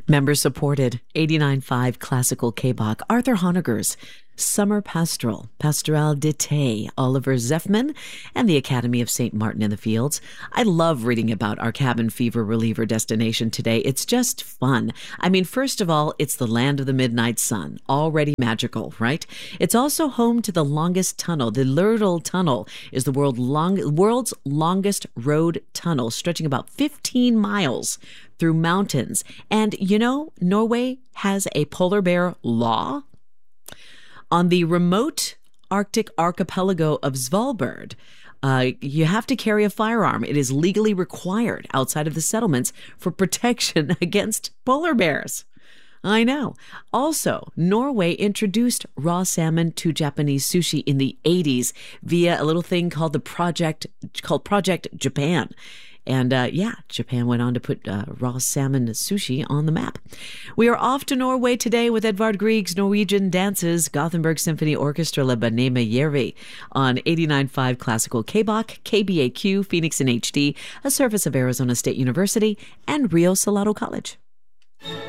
Member supported 89.5 Classical K-Bach, Arthur Honegger's Summer Pastoral, Pastoral d'été, Oliver Zeffman, and the Academy of St. Martin in the Fields. I love reading about our cabin fever reliever destination today. It's just fun. I mean, first of all, it's the land of the midnight sun. Already magical, right? It's also home to the longest tunnel. The Lørdal Tunnel is the world's longest road tunnel, stretching about 15 miles through mountains. And, you know, Norway has a polar bear law. On the remote Arctic archipelago of Svalbard, you have to carry a firearm. It is legally required outside of the settlements for protection against polar bears. I know. Also, Norway introduced raw salmon to Japanese sushi in the 80s via a little thing called Project Japan. And Japan went on to put raw salmon sushi on the map. We are off to Norway today with Edvard Grieg's Norwegian Dances, Gothenburg Symphony Orchestra Le Banema Jervi on 89.5 Classical K-Bach, KBAQ, Phoenix in HD, a service of Arizona State University and Rio Salado College.